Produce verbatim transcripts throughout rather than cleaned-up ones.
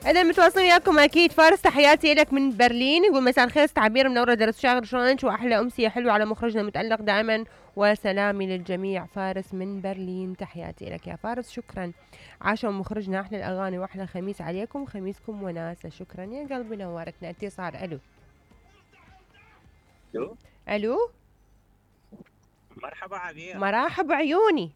اذا متواصلين وياكم اكيد. فارس تحياتي لك من برلين، يقول مساء الخير تعبير منوره درس شاغر شلونك واحلى امسيه حلوه على مخرجنا المتالق دائما وسلامي للجميع. فارس من برلين تحياتي لك يا فارس، شكرا. عاشوا مخرجنا احلى الاغاني واحلى خميس عليكم، خميسكم وناسه. شكرا يا قلبي نورتنا. اتصال. الو الو الو مرحبا عبير. مرحبا عيوني.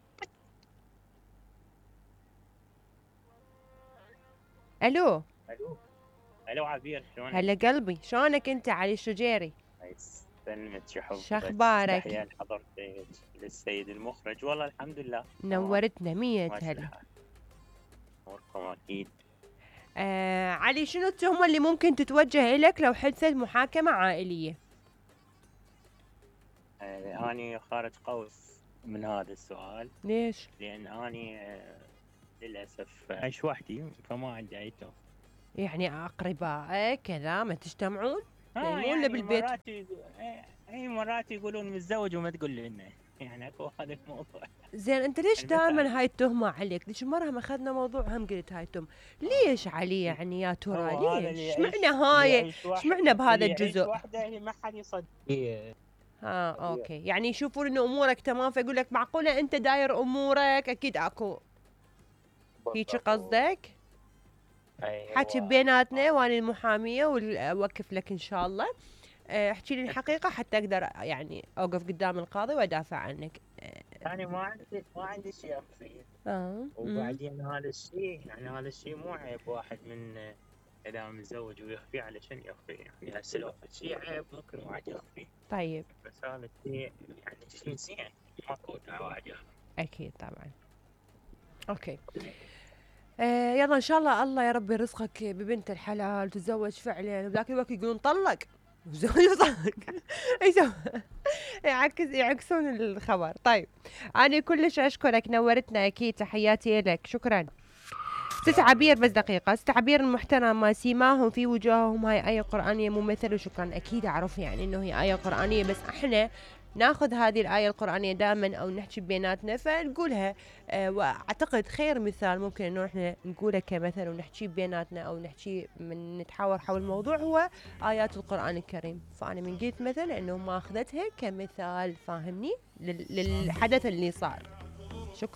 الو الو الو عبير، شلونك؟ هلا قلبي، شلونك انت علي الشجيري؟ يسلمك يا حبيبتي. شخبارك؟ تحية لحضرتك للسيد المخرج. والله الحمد لله نورتنا مية هلا. اموركم اكيد. آه علي، شنو التهمة اللي ممكن تتوجه إلك لو حدثت محاكمة عائلية؟ آه اني خارج قوس من هذا السؤال. ليش؟ لان اني آه للاسف اعيش وحدي فما عندي اي توم. يعني أقربائك كذا ما تجتمعون؟ آه يعني مو يعني إلا بالبيت. مرات يقول... اي مرات يقولون متزوج وما تقول لنا، يعني اكو هذا الموضوع. زين أنت ليش يعني بس دائما هاي التهمة عليك؟ ليش مرة ما أخذنا موضوع هم قلت هاي التهمة؟ ليش علي يعني يا ترى هو هذا ليش؟ اللي يعيش اشمعنى اللي هاي؟ يعيش واحد اشمعنى بهذا اللي يعيش الجزء؟ وحده اللي ما حد يصدق. إيه. ها أوكي، يعني يشوفون إنه أمورك تمام فيقول لك معقولة أنت داير أمورك أكيد أكو هيك قصدك؟ أيوة. حكي بيناتنا وانا المحاميه واوقف لك ان شاء الله. احكي لي الحقيقه حتى اقدر يعني اوقف قدام القاضي وادافع عنك. يعني ما عندي ما عندي شيء اخفيه. اه وبعدين هذا الشيء يعني هذا الشيء مو عيب واحد من اذا متزوج ويخفي على شن يخفي، يعني هسه لو شيء عيب ممكن واحد يخفي. طيب بس هذا الشيء يعني شيء زين ماكو داعي واحد يخفي. اكيد طبعا. اوكي آه يلا ان شاء الله الله يا رب يرزقك ببنت الحلال تتزوج فعلا، وذاك الوقت يقولون طلق وزوج طلق يعكس يعكسون الخبر. طيب انا كلش اشكرك نورتنا اكيد تحياتي لك شكرا. ست عبير بس دقيقة، ست عبير المحترمة سيماهم في وجوههم هاي آية قرآنية ممثلة. شكرا أكيد أعرف يعني إنه هي آية قرآنية، بس إحنا ناخذ هذه الآية القرآنية دائما أو نحكي بيناتنا فنقولها. أه وأعتقد خير مثال ممكن إنه إحنا نقوله كمثل ونحكي بيناتنا أو نحكي من نتحاور حول الموضوع هو آيات القرآن الكريم. فأنا من قلت مثل إنه ما أخذتها كمثال، فاهمني، للحدث اللي صار.